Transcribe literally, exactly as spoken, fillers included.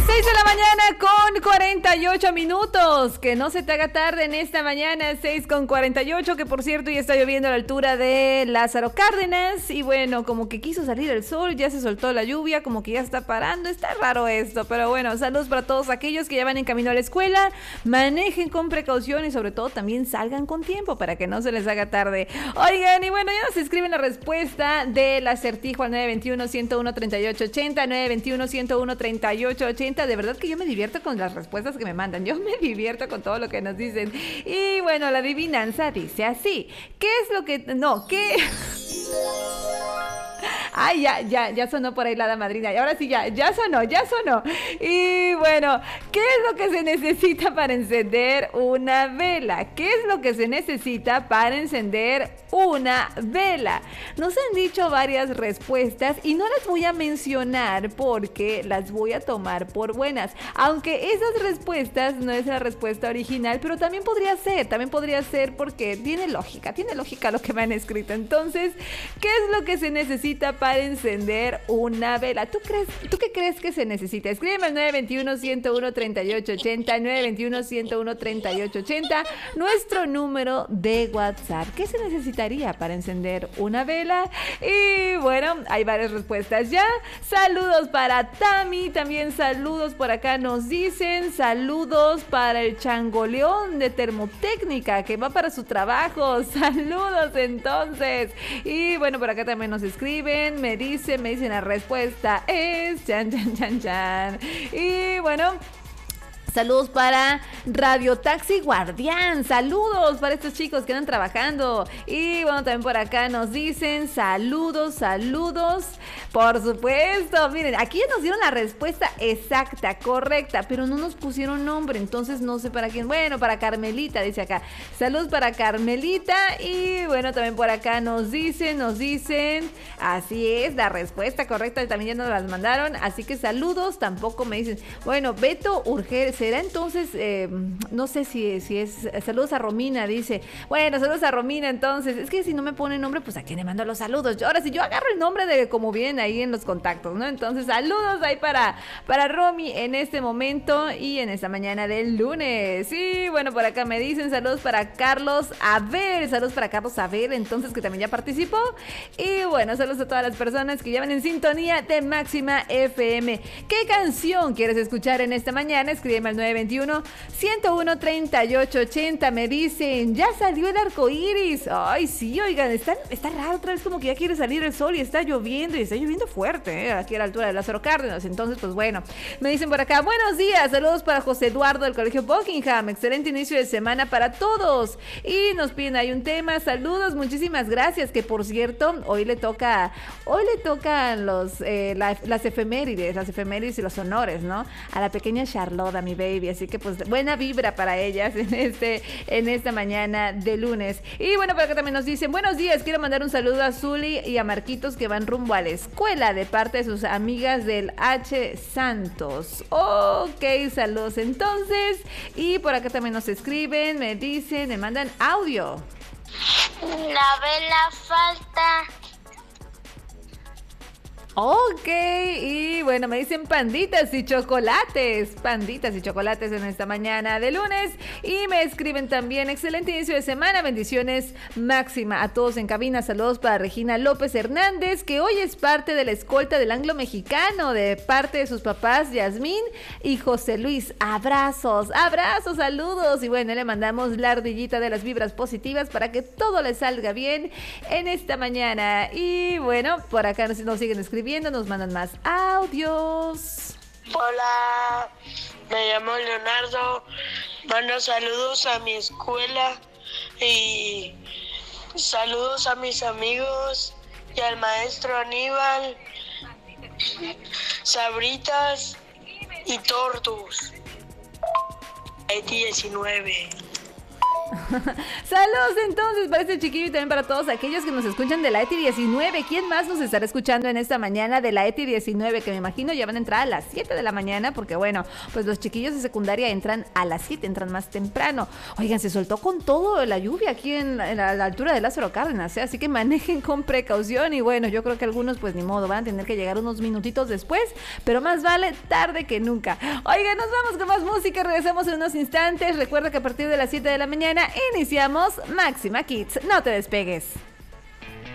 seis de la mañana con cuarenta y ocho minutos. Que no se te haga tarde en esta mañana, seis con cuarenta y ocho, que por cierto ya está lloviendo a la altura de Lázaro Cárdenas. Y bueno, como que quiso salir el sol, ya se soltó la lluvia, como que ya está parando. Está raro esto, pero bueno, saludos para todos aquellos que ya van en camino a la escuela. Manejen con precaución y sobre todo también salgan con tiempo para que no se les haga tarde. Oigan, y bueno, ya nos escriben la respuesta del acertijo al nueve dos uno, uno uno, tres ocho ocho cero, nueve dos uno, uno uno, tres ocho ocho cero. De verdad que yo me divierto con las respuestas que me mandan. Yo me divierto con todo lo que nos dicen. Y bueno, la adivinanza dice así. ¿Qué es lo que...? No, ¿qué...? Ay, ya, ya, ya sonó por ahí la hada madrina. Y ahora sí, ya, ya sonó, ya sonó. Y bueno, ¿qué es lo que se necesita para encender una vela? ¿Qué es lo que se necesita para encender una vela? Nos han dicho varias respuestas y no las voy a mencionar porque las voy a tomar por buenas. Aunque esas respuestas no es la respuesta original, pero también podría ser, también podría ser porque tiene lógica, tiene lógica lo que me han escrito. Entonces, ¿qué es lo que se necesita para para encender una vela? ¿Tú crees, tú qué crees que se necesita? Escríbeme al nueve dos uno, uno uno, tres ocho ocho cero, nueve dos uno, uno uno, tres ocho ocho cero, nuestro número de WhatsApp. ¿Qué se necesitaría para encender una vela? Y bueno, hay varias respuestas ya. Saludos para Tami, también saludos por acá nos dicen, saludos para el Changoleón de Termotécnica que va para su trabajo. Saludos entonces. Y bueno, por acá también nos escriben, me dicen, me dicen la respuesta es chan, chan, chan, chan. Y bueno, saludos para Radio Taxi Guardián. Saludos para estos chicos que andan trabajando. Y bueno, también por acá nos dicen saludos, saludos. Por supuesto, miren, aquí ya nos dieron la respuesta exacta, correcta, pero no nos pusieron nombre, entonces no sé para quién. Bueno, para Carmelita, dice acá. Saludos para Carmelita. Y bueno, también por acá nos dicen, nos dicen, así es, la respuesta correcta también ya nos las mandaron. Así que saludos, tampoco me dicen. Bueno, Beto Urgel, ¿será entonces? Eh, no sé si, si es. Saludos a Romina, dice. Bueno, saludos a Romina, entonces. Es que si no me pone nombre, pues a quién le mando los saludos. Yo, ahora sí, yo agarro el nombre de como viene ahí en los contactos, ¿no? Entonces, saludos ahí para, para Romy en este momento y en esta mañana del lunes. Y bueno, por acá me dicen saludos para Carlos Abel. Saludos para Carlos Abel, entonces, que también ya participó. Y bueno, saludos a todas las personas que llevan en sintonía de Máxima F M. ¿Qué canción quieres escuchar en esta mañana? Escríbeme al nueve dos uno, uno uno, tres ocho ocho cero. Me dicen, ya salió el arco iris. Ay, sí, oigan, está, está raro otra vez, como que ya quiere salir el sol y está lloviendo y está lloviendo fuerte, ¿eh? Aquí a la altura de Lázaro Cárdenas. Entonces, pues bueno, me dicen por acá, buenos días, saludos para José Eduardo del Colegio Buckingham, excelente inicio de semana para todos. Y nos piden ahí un tema, saludos, muchísimas gracias, que por cierto, hoy le toca, hoy le tocan los, eh, la, las efemérides, las efemérides y los honores, ¿no? A la pequeña Charlotte, a mi baby, así que pues buena vibra para ellas en este, en esta mañana de lunes. Y bueno, por acá también nos dicen, buenos días, quiero mandar un saludo a Zuli y a Marquitos que van rumbo a la escuela de parte de sus amigas del H. Santos. Ok, saludos entonces. Y por acá también nos escriben, me dicen, me mandan audio. La vela falta. Ok, y bueno, me dicen panditas y chocolates, panditas y chocolates en esta mañana de lunes. Y me escriben también, excelente inicio de semana, bendiciones máxima a todos en cabina. Saludos para Regina López Hernández, que hoy es parte de la escolta del Anglo Mexicano, de parte de sus papás Yasmín y José Luis. Abrazos, abrazos, saludos. Y bueno, le mandamos la ardillita de las vibras positivas para que todo le salga bien en esta mañana. Y bueno, por acá nos, nos siguen escribiendo, nos mandan más audios. Hola, me llamo Leonardo, mando saludos a mi escuela y saludos a mis amigos y al maestro Aníbal, Sabritas y Tortus. diecinueve. Saludos entonces para este chiquillo y también para todos aquellos que nos escuchan de la E T I diecinueve. ¿Quién más nos estará escuchando en esta mañana de la E T I diecinueve? Que me imagino ya van a entrar a las siete de la mañana porque bueno, pues los chiquillos de secundaria entran a las siete, entran más temprano. Oigan, se soltó con todo la lluvia aquí en, en la, la altura de Lázaro Cárdenas, ¿eh? Así que manejen con precaución y bueno, yo creo que algunos pues ni modo, van a tener que llegar unos minutitos después, pero más vale tarde que nunca. Oigan, nos vamos con más música, regresamos en unos instantes. Recuerda que a partir de las siete de la mañana iniciamos Máxima Kids. No te despegues.